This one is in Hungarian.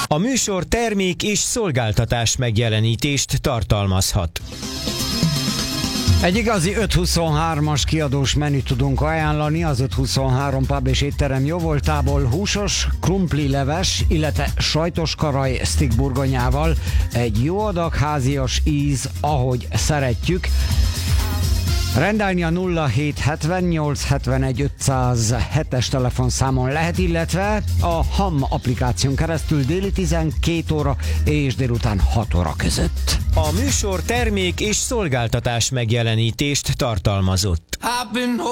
A műsor termék és szolgáltatás megjelenítést tartalmazhat. Egy igazi 523-as kiadós menüt tudunk ajánlani az 523 pub és étterem jóvoltából, húsos krumplileves, illetve sajtos karaj stick burgonyával, egy jó adag házias íz, ahogy szeretjük. Rendelni a 077871 telefonszámon lehet, illetve a HAM applikáción keresztül déli 12 óra és délután 6 óra között. A műsor termék és szolgáltatás megjelenítést tartalmazott.